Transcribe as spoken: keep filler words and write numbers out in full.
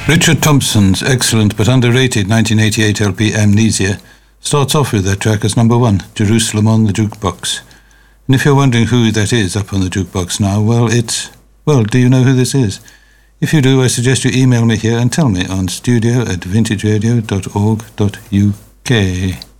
Richard Thompson's excellent but underrated nineteen eighty-eight L P Amnesia starts off with that track as number one, Jerusalem on the Jukebox. And if you're wondering who that is up on the jukebox now, well, it's... Well, do you know who this is? If you do, I suggest you email me here and tell me on studio at vintage radio dot org dot uk.